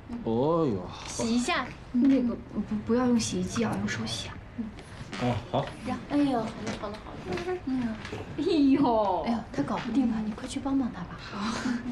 哦呦， 洗一下。 那个不要用洗衣机啊，用手洗啊。 哦好。 哎呦，好了好了好了。哎呦， 哎呦， 哎呦，他搞不定吧？你快去帮帮他吧。 好。